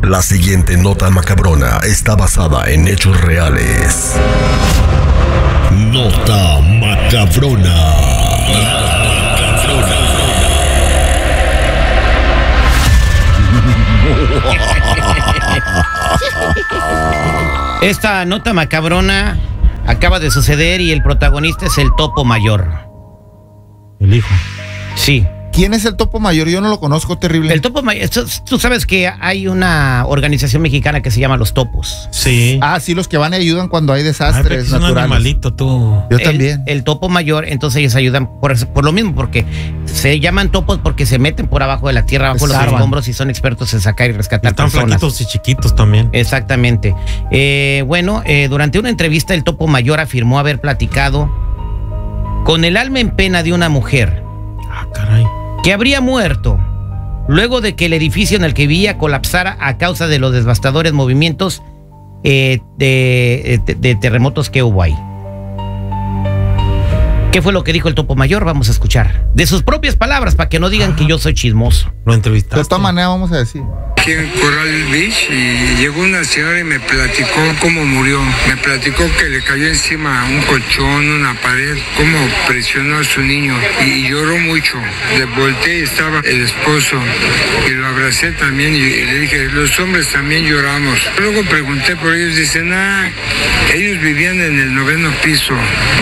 La siguiente nota macabrona está basada en hechos reales. Nota macabrona. Esta nota macabrona acaba de suceder y el protagonista es el Topo Mayor. El hijo. Sí. ¿Quién es el Topo Mayor? Yo no lo conozco, terrible. El Topo Mayor, tú sabes que hay una organización mexicana que se llama Los Topos. Sí. Ah, sí, los que van y ayudan cuando hay desastres es naturales. un animalito, tú. Yo también. El Topo Mayor, entonces ellos ayudan por lo mismo, porque se llaman topos porque se meten por abajo de la tierra, abajo de los escombros y son expertos en sacar y rescatar Están personas. flaquitos y chiquitos también. Exactamente. Durante una entrevista el Topo Mayor afirmó haber platicado con el alma en pena de una mujer. Ah, caray. Que habría muerto luego de que el edificio en el que vivía colapsara a causa de los devastadores movimientos de terremotos que hubo ahí. ¿Qué fue lo que dijo el Topo Mayor? Vamos a escuchar. De sus propias palabras, para que no digan que yo soy chismoso. Lo entrevistaste. De todas maneras, vamos a decir. Aquí en Coral Beach y llegó una señora y me platicó cómo murió. Me platicó que le cayó encima un colchón, una pared, cómo presionó a su niño y lloró mucho. Le volteé y estaba el esposo y lo abracé también y le dije, los hombres también lloramos. Luego pregunté por ellos, dicen, ellos vivían en el 9º piso.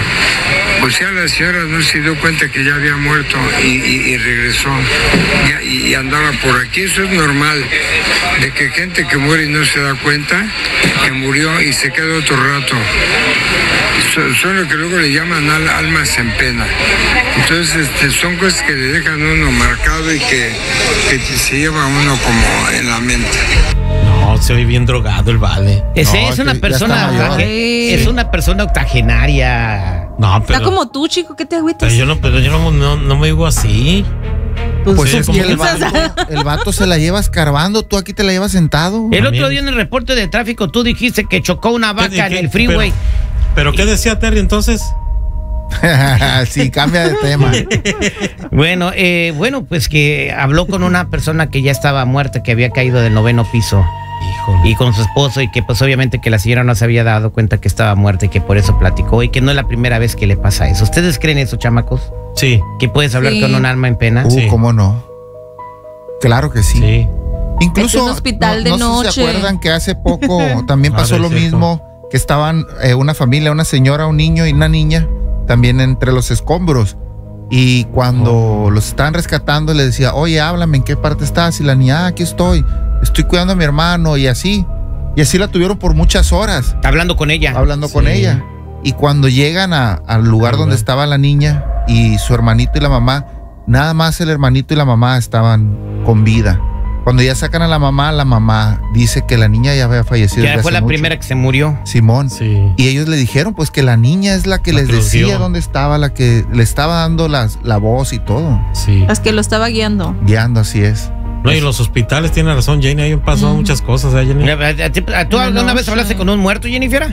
O sea, la señora no se dio cuenta que ya había muerto y regresó y andaba por aquí. Eso es normal, de que gente que muere y no se da cuenta que murió y se queda otro rato. Son lo que luego le llaman almas en pena. Entonces son cosas que le dejan a uno marcado y que se lleva a uno como en la mente. No, se oye bien drogado el vale. Es una persona octogenaria. No, pero. Está como tú, chico, ¿qué te agüitas? Pero yo no me digo así. Pues es que piensas. el vato se la lleva escarbando, tú aquí te la llevas sentado. El otro día en el reporte de tráfico tú dijiste que chocó una vaca en el freeway. ¿Pero qué decía Terry entonces? Sí, cambia de tema. Bueno, pues que habló con una persona que ya estaba muerta, que había caído del 9º piso. Híjole. Y con su esposo, y que pues obviamente que la señora no se había dado cuenta que estaba muerta y que por eso platicó, y que no es la primera vez que le pasa eso. ¿Ustedes creen eso, chamacos? Sí. ¿Que puedes hablar con un alma en pena? Sí. ¿Cómo no? Claro que sí. Sí. Incluso Es un hospital de no sé noche. si se acuerdan que hace poco también pasó lo mismo, que estaban una familia, una señora, un niño y una niña también entre los escombros, y cuando los estaban rescatando le decía, oye, háblame, ¿en qué parte estás? Y la niña, aquí estoy cuidando a mi hermano, y así la tuvieron por muchas horas Hablando con ella. con ella, y cuando llegan al lugar donde estaba la niña y su hermanito y la mamá, nada más el hermanito y la mamá estaban con vida. Cuando ya sacan a la mamá dice que la niña ya había fallecido. Ya fue la primera que se murió. Simón. Sí. Y ellos le dijeron pues que la niña es la que les decía dónde estaba, la que le estaba dando la voz y todo. Sí. Las que lo estaba guiando. Guiando, así es. No, y en los hospitales tiene razón, Jenny, ahí pasó muchas cosas, Jenny. ¿Tú alguna vez hablaste con un muerto, Jennifer?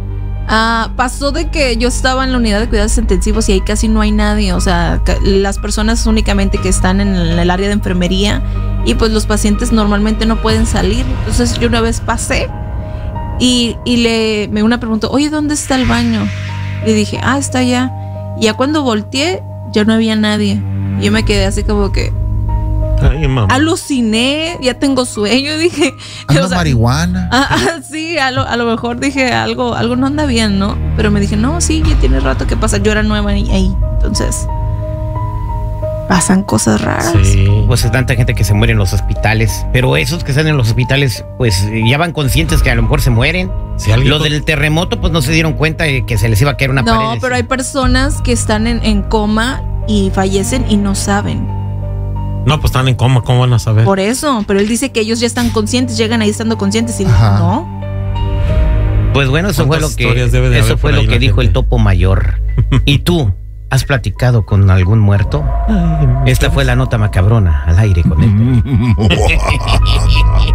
Pasó de que yo estaba en la unidad de cuidados intensivos y ahí casi no hay nadie, o sea, las personas únicamente que están en el área de enfermería, y pues los pacientes normalmente no pueden salir. Entonces yo una vez pasé y una preguntó, oye, ¿dónde está el baño? Le dije, está allá. Y ya cuando volteé ya no había nadie. Y yo me quedé así como que Ay, mamá. aluciné, ya tengo sueño, dije. Anda marihuana. Sí, a lo mejor dije algo no anda bien, ¿no? Pero me dije, no, sí, ya tiene rato que pasa. Yo era nueva ahí, entonces pasan cosas raras. Sí. Pues hay tanta gente que se muere en los hospitales, pero esos que están en los hospitales, pues ya van conscientes que a lo mejor se mueren. Si alguien Los del terremoto, pues no se dieron cuenta de que se les iba a caer una pared. No, pero hay personas que están en coma y fallecen y no saben. No, pues están en coma, ¿cómo van a saber? Por eso, pero él dice que ellos ya están conscientes, llegan ahí estando conscientes y Ajá. no. Pues bueno, eso fue lo que la dijo gente. el Topo Mayor. ¿Y tú has platicado con algún muerto? Esta fue la nota macabrona al aire con él.